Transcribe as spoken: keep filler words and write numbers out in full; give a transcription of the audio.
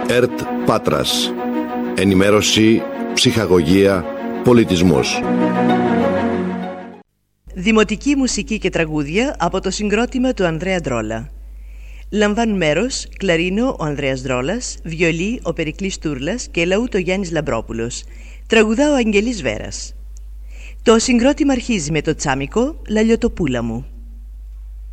ΕΡΤ Πάτρας. Ενημέρωση, ψυχαγωγία, πολιτισμός. Δημοτική μουσική και τραγούδια από το συγκρότημα του Ανδρέα Ντρόλα. Λαμβάνουν μέρος κλαρίνο ο Ανδρέας Ντρόλας, βιολί ο Περικλής Τούρλας και λαούτ ο Γιάννης Λαμπρόπουλος. Τραγουδά ο Αγγελής Βέρας. Το συγκρότημα αρχίζει με το τσάμικο «Λαλιωτοπούλα μου».